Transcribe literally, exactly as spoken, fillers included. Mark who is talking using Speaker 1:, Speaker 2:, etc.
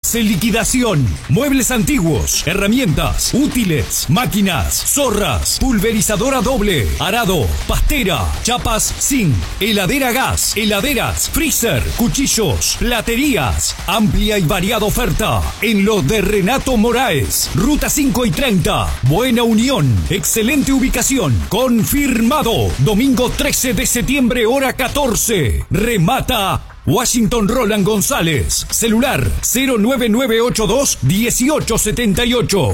Speaker 1: Muebles en liquidación. Muebles antiguos, herramientas, útiles, máquinas, zorras, pulverizadora doble, arado, pastera, chapas zinc, heladera gas, heladeras, freezer, cuchillos, platerías. Amplia y variada oferta en lo de Renato Moraes. Ruta cinco y treinta. Buena Unión. Excelente ubicación. Confirmado. Domingo trece de septiembre, hora catorce. Remata Washington Roland González. Celular cero nueve nueve ocho dos uno ocho siete ocho.